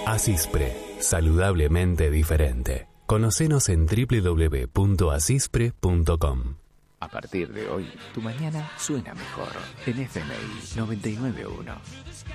Asispre, saludablemente diferente. Conocenos en www.asispre.com. A partir de hoy, tu mañana suena mejor en FMI 991.